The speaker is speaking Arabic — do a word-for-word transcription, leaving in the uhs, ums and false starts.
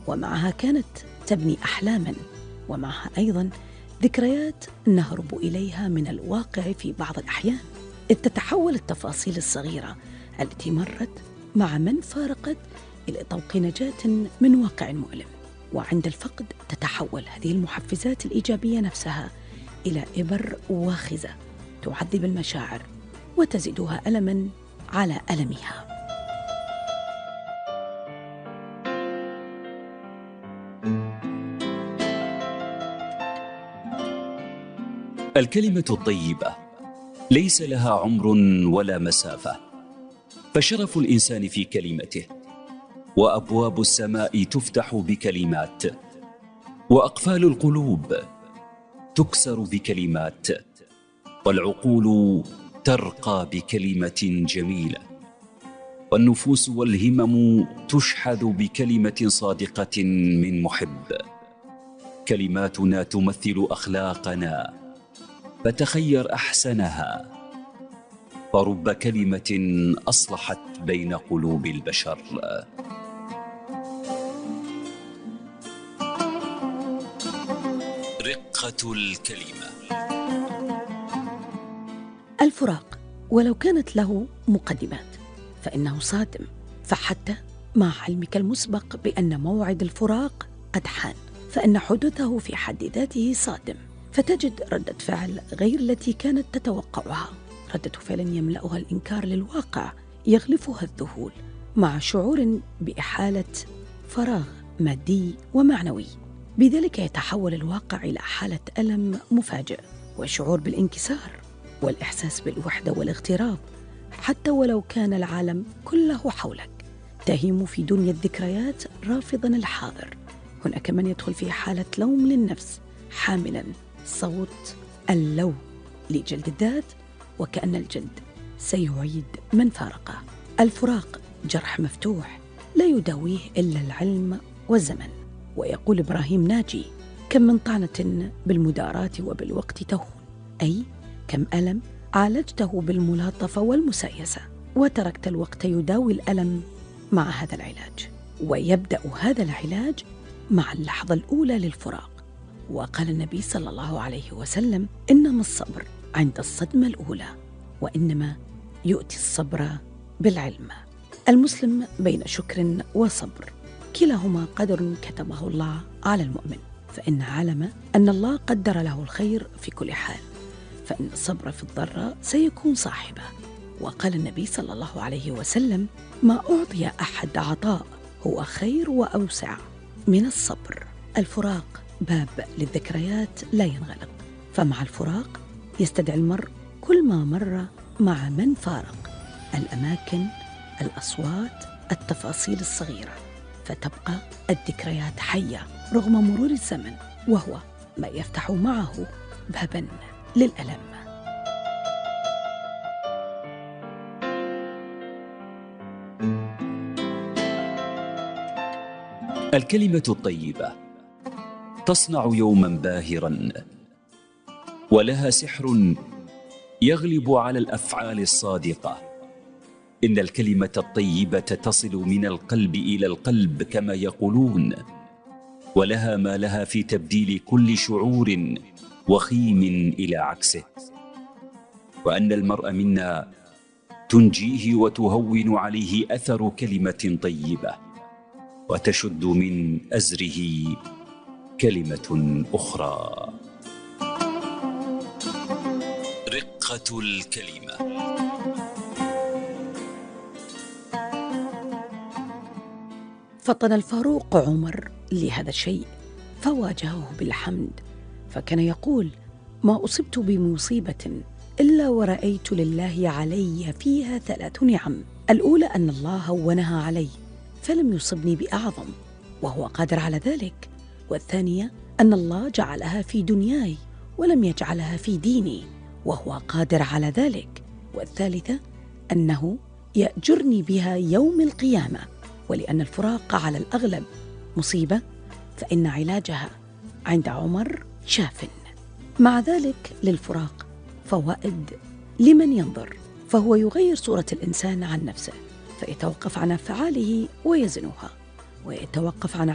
ومعها كانت تبني أحلاما، ومعها أيضا ذكريات نهرب إليها من الواقع في بعض الأحيان، إذ تتحول التفاصيل الصغيرة التي مرت مع من فارقت إلى طوق نجاة من واقع مؤلم. وعند الفقد تتحول هذه المحفزات الإيجابية نفسها إلى إبر واخزة تعذب المشاعر وتزيدها ألماً على ألمها. الكلمة الطيبة ليس لها عمر ولا مسافة، فشرف الإنسان في كلمته، وأبواب السماء تفتح بكلمات، وأقفال القلوب تكسر بكلمات، والعقول ترقى بكلمة جميلة، والنفوس والهمم تشحذ بكلمة صادقة من محب. كلماتنا تمثل أخلاقنا، فتخير أحسنها، فرب كلمة أصلحت بين قلوب البشر. رقة الكلمة. الفراق ولو كانت له مقدمات فإنه صادم، فحتى مع علمك المسبق بأن موعد الفراق قد حان، فإن حدوثه في حد ذاته صادم، فتجد ردة فعل غير التي كانت تتوقعها، ردة فعل يملأها الإنكار للواقع يغلفها الذهول، مع شعور بإحالة فراغ مادي ومعنوي. بذلك يتحول الواقع إلى حالة ألم مفاجئ، وشعور بالانكسار، والإحساس بالوحدة والاغتراب، حتى ولو كان العالم كله حولك. تهيم في دنيا الذكريات رافضا الحاضر. هناك من يدخل في حالة لوم للنفس، حاملا صوت اللو لجلد الذات، وكأن الجلد سيعيد من فارقه. الفراق جرح مفتوح لا يداويه إلا العلم والزمن. ويقول إبراهيم ناجي: كم من طعنة بالمداراة وبالوقت تهون، أي كم ألم عالجته بالملاطفة والمسايسة، وتركت الوقت يداوي الألم مع هذا العلاج. ويبدأ هذا العلاج مع اللحظة الأولى للفراق. وقال النبي صلى الله عليه وسلم: إنما الصبر عند الصدمة الأولى، وإنما يؤتي الصبر بالعلم. المسلم بين شكر وصبر، كلاهما قدر كتبه الله على المؤمن، فإن علم أن الله قدر له الخير في كل حال، فإن الصبر في الضراء سيكون صاحبه. وقال النبي صلى الله عليه وسلم: ما أعطي أحد عطاء هو خير وأوسع من الصبر. الفراق باب للذكريات لا ينغلق، فمع الفراق يستدعي المرء كل ما مر مع من فارق، الأماكن، الأصوات، التفاصيل الصغيرة، فتبقى الذكريات حية رغم مرور الزمن، وهو ما يفتح معه بابا للألم. الكلمة الطيبة تصنع يوما باهرا، ولها سحر يغلب على الأفعال الصادقة. إن الكلمة الطيبة تصل من القلب إلى القلب كما يقولون، ولها ما لها في تبديل كل شعور وخيم إلى عكسه، وأن المرء منا تنجيه وتهون عليه أثر كلمة طيبة، وتشد من أزره كلمة أخرى. رقة الكلمة. فطن الفاروق عمر لهذا الشيء فواجهه بالحمد، فكان يقول: ما أصبت بمصيبة إلا ورأيت لله علي فيها ثلاث نعم. الأولى أن الله هونها علي فلم يصبني بأعظم وهو قادر على ذلك، والثانية أن الله جعلها في دنياي ولم يجعلها في ديني وهو قادر على ذلك، والثالثة أنه يأجرني بها يوم القيامة. ولأن الفراق على الأغلب مصيبة، فإن علاجها عند عمر شاف. مع ذلك للفراق فوائد لمن ينظر، فهو يغير صورة الإنسان عن نفسه، فيتوقف عن أفعاله ويزنها، ويتوقف عن